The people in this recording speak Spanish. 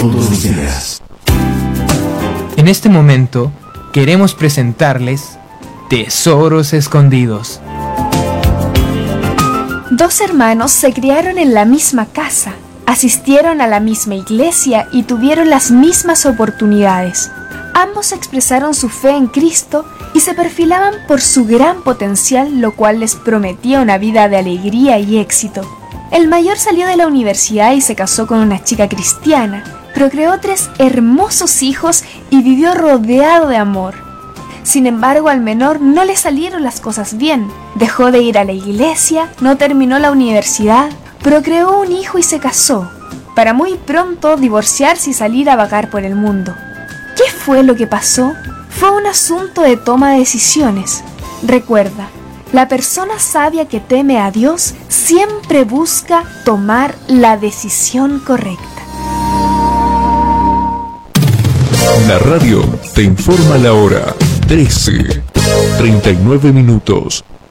todos los días. En este momento queremos presentarles Tesoros Escondidos. Dos hermanos se criaron en la misma casa, asistieron a la misma iglesia y tuvieron las mismas oportunidades. Ambos expresaron su fe en Cristo y se perfilaban por su gran potencial, lo cual les prometía una vida de alegría y éxito. El mayor salió de la universidad y se casó con una chica cristiana, procreó 3 hermosos hijos y vivió rodeado de amor. Sin embargo, al menor no le salieron las cosas bien. Dejó de ir a la iglesia, no terminó la universidad, procreó un hijo y se casó, para muy pronto divorciarse y salir a vagar por el mundo. ¿Qué fue lo que pasó? Fue un asunto de toma de decisiones. Recuerda, la persona sabia que teme a Dios siempre busca tomar la decisión correcta. La radio te informa la hora. 13:39.